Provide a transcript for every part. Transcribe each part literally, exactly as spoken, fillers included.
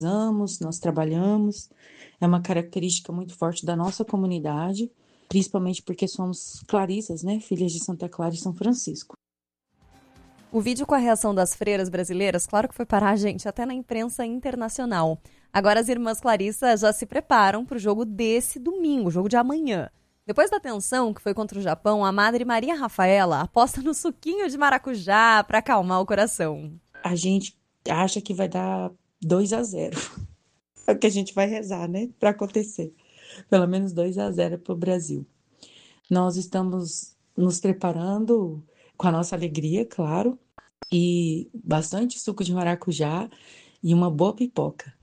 Nós nós trabalhamos, é uma característica muito forte da nossa comunidade, principalmente porque somos clarissas, né, filhas de Santa Clara e São Francisco. O vídeo com a reação das freiras brasileiras, claro que foi parar, gente, até na imprensa internacional. Agora as irmãs Clarissa já se preparam para o jogo desse domingo, o jogo de amanhã. Depois da tensão que foi contra o Japão, a Madre Maria Rafaela aposta no suquinho de maracujá para acalmar o coração. A gente acha que vai dar dois a zero. É o que a gente vai rezar, né, para acontecer. Pelo menos dois a zero para o Brasil. Nós estamos nos preparando com a nossa alegria, claro, e bastante suco de maracujá e uma boa pipoca.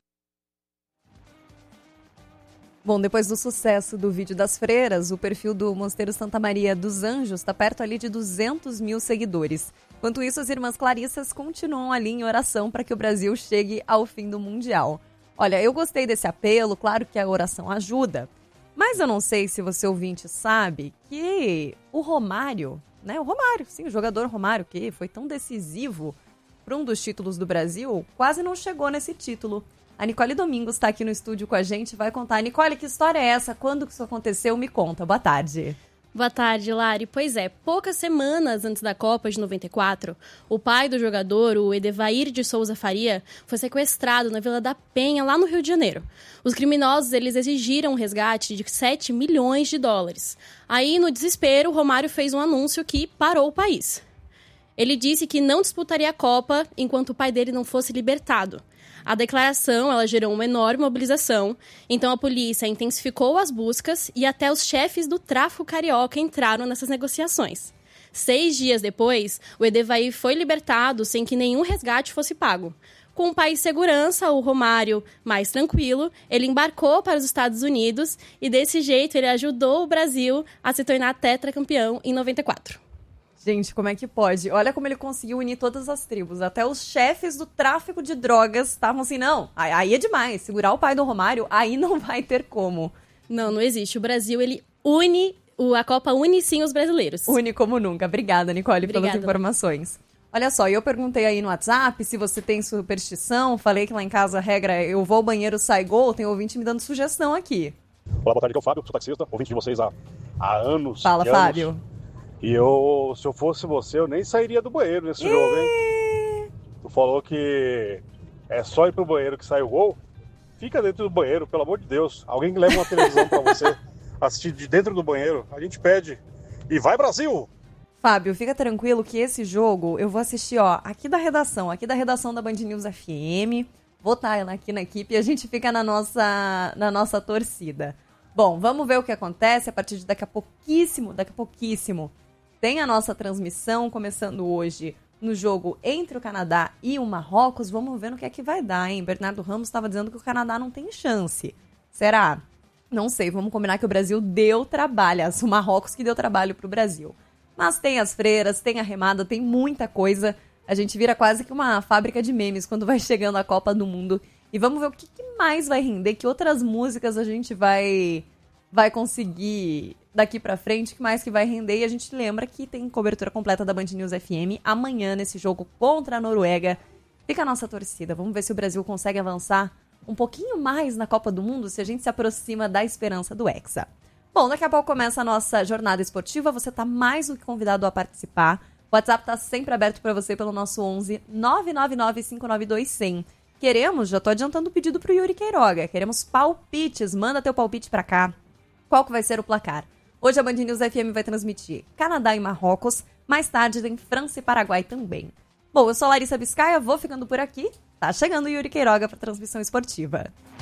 Bom, depois do sucesso do vídeo das freiras, o perfil do Mosteiro Santa Maria dos Anjos está perto ali de duzentos mil seguidores. Enquanto isso, as irmãs Clarissas continuam ali em oração para que o Brasil chegue ao fim do Mundial. Olha, eu gostei desse apelo, claro que a oração ajuda, mas eu não sei se você ouvinte sabe que o Romário, né, o Romário, sim, o jogador Romário, que foi tão decisivo para um dos títulos do Brasil, quase não chegou nesse título. A Nicole Domingos está aqui no estúdio com a gente, vai contar. Nicole, que história é essa? Quando que isso aconteceu? Me conta. Boa tarde. Boa tarde, Lari. Pois é, poucas semanas antes da Copa de noventa e quatro, o pai do jogador, o Edevair de Souza Faria, foi sequestrado na Vila da Penha, lá no Rio de Janeiro. Os criminosos, eles exigiram um resgate de sete milhões de dólares. Aí, no desespero, o Romário fez um anúncio que parou o país. Ele disse que não disputaria a Copa enquanto o pai dele não fosse libertado. A declaração ela gerou uma enorme mobilização, então a polícia intensificou as buscas e até os chefes do tráfico carioca entraram nessas negociações. Seis dias depois, o Edevair foi libertado sem que nenhum resgate fosse pago. Com o país em segurança, o Romário, mais tranquilo, ele embarcou para os Estados Unidos e desse jeito ele ajudou o Brasil a se tornar tetracampeão em noventa e quatro. Gente, como é que pode? Olha como ele conseguiu unir todas as tribos. Até os chefes do tráfico de drogas estavam assim, não, aí é demais. Segurar o pai do Romário, aí não vai ter como. Não, não existe. O Brasil, ele une, a Copa une sim os brasileiros. Une como nunca. Obrigada, Nicole, Obrigada. pelas informações. Olha só, eu perguntei aí no WhatsApp se você tem superstição. Falei que lá em casa a regra é eu vou ao banheiro, sai gol. Tem ouvinte me dando sugestão aqui. Olá, boa tarde, aqui é o Fábio, sou taxista, ouvinte de vocês há, há anos. Fala, Fábio. Anos. E eu, se eu fosse você, eu nem sairia do banheiro nesse e... jogo, hein? Tu falou que é só ir pro banheiro que sai o gol? Fica dentro do banheiro, pelo amor de Deus. Alguém que leva uma televisão pra você assistir de dentro do banheiro, a gente pede. E vai, Brasil! Fábio, fica tranquilo que esse jogo eu vou assistir, ó, aqui da redação, aqui da redação da Band News F M. Vou estar aqui na equipe e a gente fica na nossa, na nossa torcida. Bom, vamos ver o que acontece a partir de daqui a pouquíssimo, daqui a pouquíssimo. Tem a nossa transmissão começando hoje no jogo entre o Canadá e o Marrocos. Vamos ver no que é que vai dar, hein? Bernardo Ramos estava dizendo que o Canadá não tem chance. Será? Não sei, vamos combinar que o Brasil deu trabalho. O Marrocos que deu trabalho pro Brasil. Mas tem as freiras, tem a remada, tem muita coisa. A gente vira quase que uma fábrica de memes quando vai chegando a Copa do Mundo. E vamos ver o que, que mais vai render, que outras músicas a gente vai, vai conseguir... daqui pra frente, que mais que vai render. E a gente lembra que tem cobertura completa da Band News F M amanhã nesse jogo contra a Noruega. Fica a nossa torcida. Vamos ver se o Brasil consegue avançar um pouquinho mais na Copa do Mundo, se a gente se aproxima da esperança do Hexa. Bom, daqui a pouco começa a nossa jornada esportiva. Você tá mais do que convidado a participar. O WhatsApp tá sempre aberto para você pelo nosso onze nove nove nove cinco nove dois zero zero. Queremos, já tô adiantando o pedido pro Yuri Queiroga. Queremos palpites. Manda teu palpite pra cá. Qual que vai ser o placar? Hoje a Band News F M vai transmitir Canadá e Marrocos, mais tarde tem França e Paraguai também. Bom, eu sou a Larissa Biscaia, vou ficando por aqui. Tá chegando o Yuri Queiroga para transmissão esportiva.